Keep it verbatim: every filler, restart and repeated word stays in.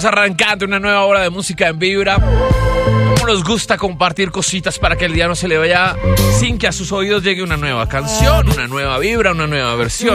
Estamos arrancando una nueva hora de música en Vibra. Como nos gusta compartir cositas para que el día no se le vaya sin que a sus oídos llegue una nueva canción, una nueva vibra, una nueva versión.